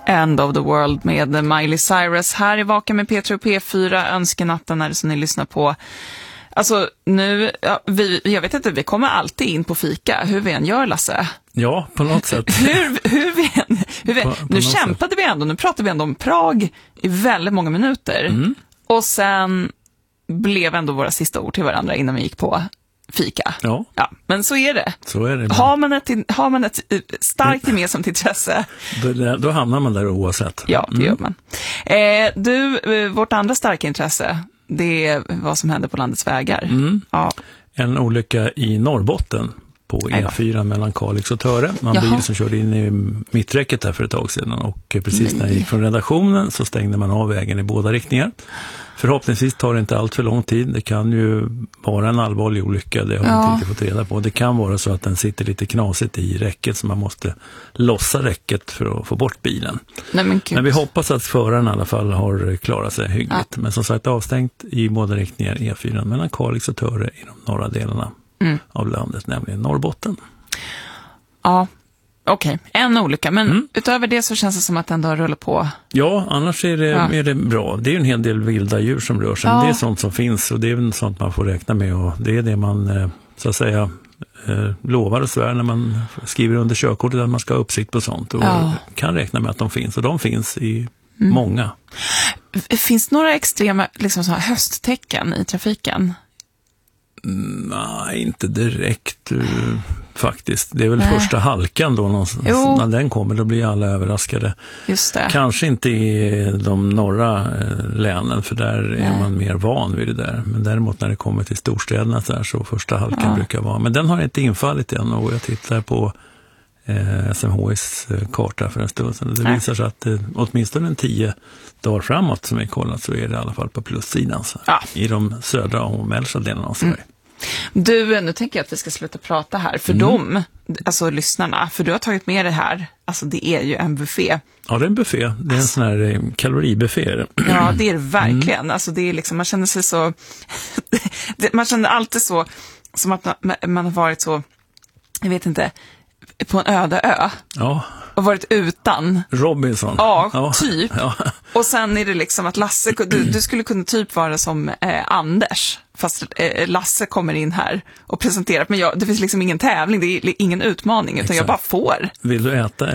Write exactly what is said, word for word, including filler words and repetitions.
End of the World med Miley Cyrus. Här i Vaken med P tre och P fyra. Önskenatten är det som ni lyssnar på. Alltså nu, ja, vi, jag vet inte, vi kommer alltid in på fika. Hur vi än gör, Lasse. Ja, på något sätt. hur, hur vi än, hur vi, på, på nu kämpade sätt. vi ändå, nu pratar vi ändå om Prag i väldigt många minuter. Mm. Och sen blev ändå våra sista ord till varandra innan vi gick på fika. Ja. Ja, men så är det. Så är det. Har man ett, har man ett starkt gemensamt intresse. Då, då hamnar man där oavsett. Ja, det mm. gör man. Eh, du, vårt andra starka intresse, det är vad som händer på landets vägar. Mm. Ja. En olycka i Norrbotten på E fyra mellan Kalix och Töre. Man Jaha. bil som körde in i mitträcket där för ett tag sedan. Och precis när jag gick från redaktionen så stängde man av vägen i båda riktningar. Förhoppningsvis tar det inte allt för lång tid. Det kan ju vara en allvarlig olycka, det har vi ja. inte fått reda på. Det kan vara så att den sitter lite knasigt i räcket så man måste lossa räcket för att få bort bilen. Nej, men, men vi hoppas att föraren i alla fall har klarat sig hyggligt. Ja. Men som sagt avstängt i båda riktningar E fyra mellan Kalix och Töre i de norra delarna mm. av landet, nämligen Norrbotten. Ja. Okej, okay. En olycka. Men mm. utöver det så känns det som att den ändå rullar på. Ja, annars är det, ja. är det bra. Det är ju en hel del vilda djur som rör sig. Ja. Det är sånt som finns och det är väl sånt man får räkna med. Och det är det man, så att säga, lovar och svär när man skriver under körkortet att man ska ha uppsikt på sånt. Och ja. kan räkna med att de finns. Och de finns i mm. många. Finns det några extrema liksom, så här hösttecken i trafiken? Nej, inte direkt faktiskt. Det är väl Nej. första halkan då någonstans. När den kommer då blir alla överraskade. Just det. Kanske inte i de norra länen för där Nej. är man mer van vid det där. Men däremot när det kommer till storstäderna så, här, så första halkan ja. brukar vara. Men den har inte infallit än och jag tittar på eh, S M H S karta för en stund sedan. Det Nej. visar sig att eh, åtminstone en tio dagar framåt som vi kollat så är det i alla fall på plussidan så, ja. i de södra och mellersta delarna av Sverige. Mm. Du, nu tänker jag att vi ska sluta prata här. För mm. dem, alltså lyssnarna, för du har tagit med det här. Alltså det är ju en buffé. Ja, det är en buffé. Det är en sån här kaloribuffé. Ja, det är det verkligen. Mm. Alltså det är liksom, man känner sig så... man känner alltid så, som att man har varit så, jag vet inte, på en öde ö. Ja. Och varit utan. Robinson. Ja, ja. typ. Ja. Och sen är det liksom att Lasse, du, du skulle kunna typ vara som eh, Anders. Fast eh, Lasse kommer in här och presenterar. Men jag, det finns liksom ingen tävling, det är ingen utmaning. Utan Exakt. jag bara får. Vill du äta